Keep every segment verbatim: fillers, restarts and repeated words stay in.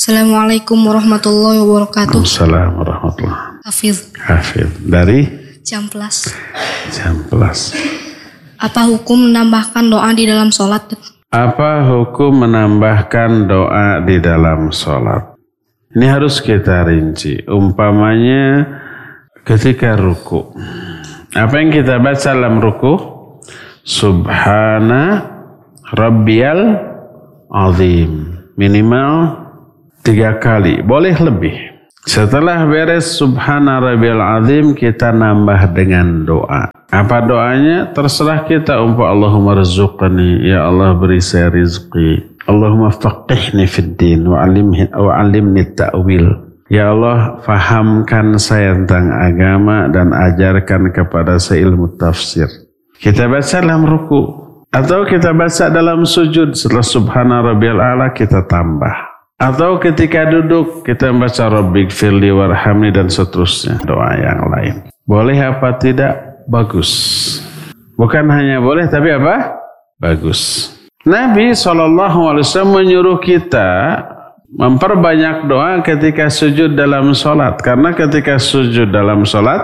Assalamualaikum warahmatullahi wabarakatuh. Assalamualaikum warahmatullahi wabarakatuh. Hafiz. Hafiz. Dari? Ciamplas. Ciamplas. Apa hukum menambahkan doa di dalam sholat? Apa hukum menambahkan doa di dalam sholat? Ini harus kita rinci. Umpamanya ketika ruku. Apa yang kita baca dalam ruku? Subhana Rabbiyal Azim. Minimal tiga kali. Boleh lebih. Setelah beres Subhana Rabbiyal Azim, kita nambah dengan doa. Apa doanya? Terserah kita. Umpah Allahumma rizqani, ya Allah beri saya rizki. Allahumma faqihni fid din wa alimni ta'wil. Ya Allah fahamkan saya tentang agama dan ajarkan kepada saya ilmu tafsir. Kita baca dalam ruku atau kita baca dalam sujud. Setelah Subhana Rabbiyal A'la kita tambah. Atau ketika duduk kita baca Rabbighfirli warhamni dan seterusnya, doa yang lain. Boleh apa tidak? Bagus. Bukan hanya boleh tapi apa? Bagus. Nabi shallallahu alaihi wasallam menyuruh kita memperbanyak doa ketika sujud dalam sholat. Karena ketika sujud dalam sholat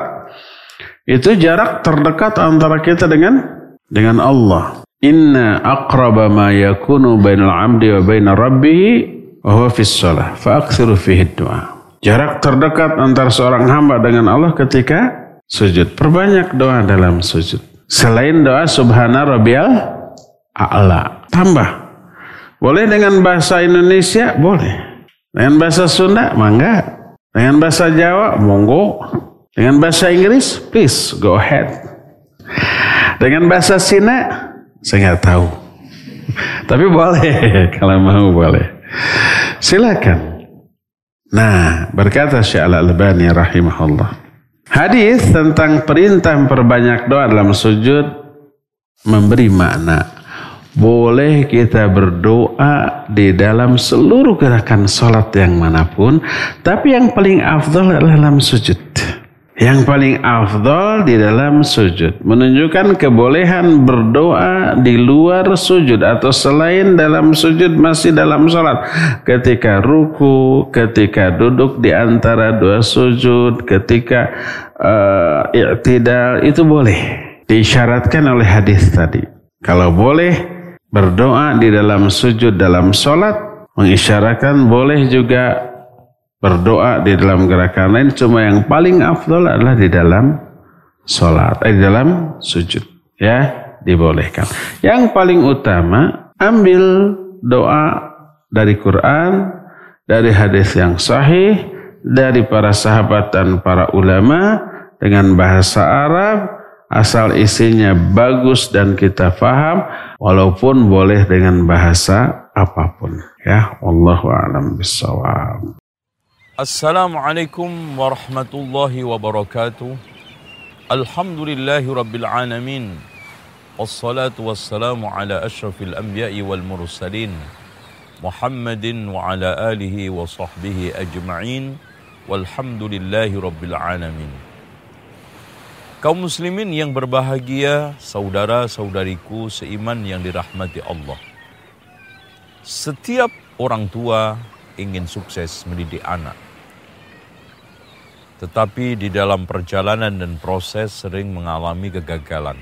itu jarak terdekat antara kita dengan dengan Allah. Inna aqraba ma yakunu bainal abdi wa bainar rabbih wa huwa fis shalah fa aktsiru fihi du'a. Jarak terdekat antara seorang hamba dengan Allah ketika sujud. Perbanyak doa dalam sujud. Selain doa Subhana Rabbiyal A'la. Tambah. Boleh dengan bahasa Indonesia? Boleh. Dengan bahasa Sunda? Mangga. Dengan bahasa Jawa? Monggo. Dengan bahasa Inggris? Please, go ahead. Dengan bahasa Cina? Saya nggak tahu. Tapi boleh. Kalau mau boleh. Silakan. Nah, berkata Syekh Al-Albani rahimahullah. Hadis tentang perintah memperbanyak doa dalam sujud memberi makna. Boleh kita berdoa di dalam seluruh gerakan sholat yang manapun, tapi yang paling afdal adalah dalam sujud. Yang paling afdal di dalam sujud. Menunjukkan kebolehan berdoa di luar sujud atau selain dalam sujud masih dalam sholat. Ketika ruku, ketika duduk di antara dua sujud, ketika uh, i'tidal, itu boleh. Diisyaratkan oleh hadis tadi. Kalau boleh berdoa di dalam sujud dalam sholat, mengisyaratkan boleh juga berdoa di dalam gerakan lain. Cuma yang paling afdal adalah di dalam sholat, eh, di dalam sujud. Ya, dibolehkan. Yang paling utama, ambil doa dari Quran, dari hadis yang sahih, dari para sahabat dan para ulama dengan bahasa Arab. Asal isinya bagus dan kita faham, walaupun boleh dengan bahasa apapun. Ya, wallahu a'lam bishawab. Assalamualaikum warahmatullahi wabarakatuh. Alhamdulillahi rabbil alamin. Wassalatu wassalamu ala asyrafil anbiya'i wal mursalin. Muhammadin wa ala alihi wa sahbihi ajma'in. Walhamdulillahi rabbil alamin. Kaum muslimin yang berbahagia, saudara-saudariku seiman yang dirahmati Allah. Setiap orang tua ingin sukses mendidik anak. Tetapi di dalam perjalanan dan proses sering mengalami kegagalan.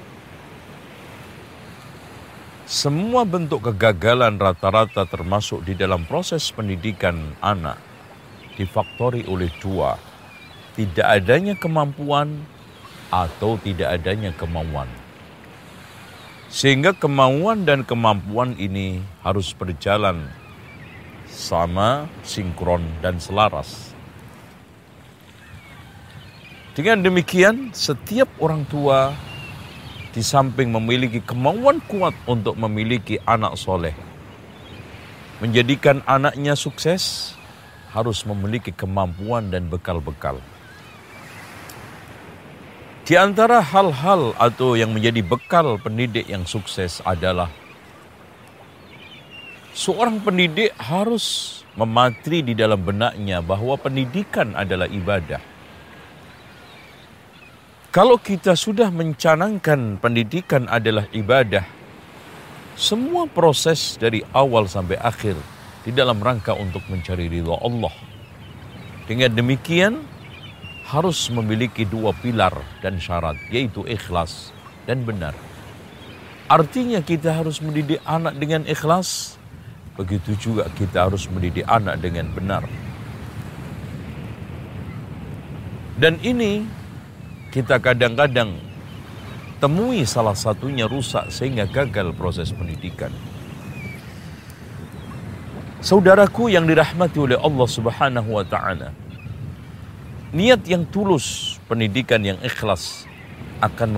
Semua bentuk kegagalan rata-rata termasuk di dalam proses pendidikan anak difaktori oleh dua. Tidak adanya kemampuan atau tidak adanya kemauan. Sehingga kemauan dan kemampuan ini harus berjalan sama, sinkron dan selaras. Dengan demikian, setiap orang tua di samping memiliki kemauan kuat untuk memiliki anak soleh, menjadikan anaknya sukses, harus memiliki kemampuan dan bekal-bekal. Di antara hal-hal atau yang menjadi bekal pendidik yang sukses adalah seorang pendidik harus mematri di dalam benaknya bahwa pendidikan adalah ibadah. Kalau kita sudah mencanangkan pendidikan adalah ibadah, semua proses dari awal sampai akhir di dalam rangka untuk mencari ridha Allah. Dengan demikian harus memiliki dua pilar dan syarat, yaitu ikhlas dan benar. Artinya kita harus mendidik anak dengan ikhlas, begitu juga kita harus mendidik anak dengan benar. Dan ini kita kadang-kadang temui salah satunya rusak sehingga gagal proses pendidikan. Saudaraku yang dirahmati oleh Allah Subhanahu wa taala, niat yang tulus, pendidikan yang ikhlas akan